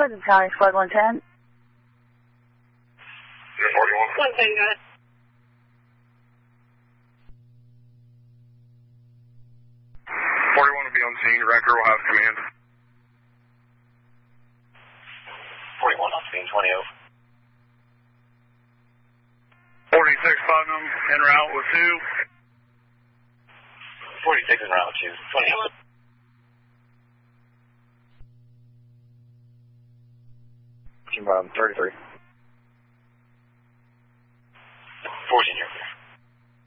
Clinton County, Flight 110. 41. 110, got it. 41 will be on scene. Wrecker will have command. 41 on scene, 20-0. 46 Putnam, en route with 2. 46 en route with 2, 20-0. Team Bottom, 33.